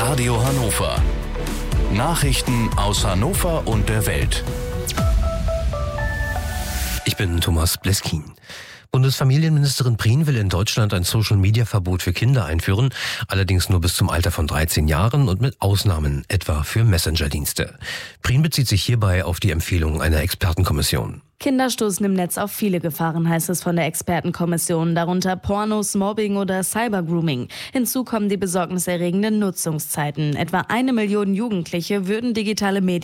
Radio Hannover. Nachrichten aus Hannover und der Welt. Ich bin Thomas Bleskin. Bundesfamilienministerin Prien will in Deutschland ein Social-Media-Verbot für Kinder einführen, allerdings nur bis zum Alter von 13 Jahren und mit Ausnahmen, etwa für Messenger-Dienste. Prien bezieht sich hierbei auf die Empfehlung einer Expertenkommission. Kinder stoßen im Netz auf viele Gefahren, heißt es von der Expertenkommission, darunter Pornos, Mobbing oder Cybergrooming. Hinzu kommen die besorgniserregenden Nutzungszeiten. Etwa 1 Million Jugendliche würden digitale Medien